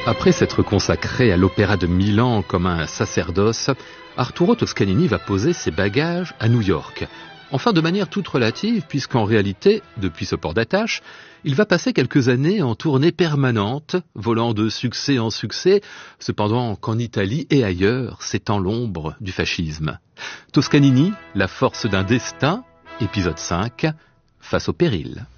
Après s'être consacré à l'opéra de Milan comme un sacerdoce, Arturo Toscanini va poser ses bagages à New York. Enfin, de manière toute relative, puisqu'en réalité, depuis ce port d'attache, il va passer quelques années en tournée permanente, volant de succès en succès, cependant qu'en Italie et ailleurs, c'est en l'ombre du fascisme. Toscanini, la force d'un destin, épisode 5, face au péril.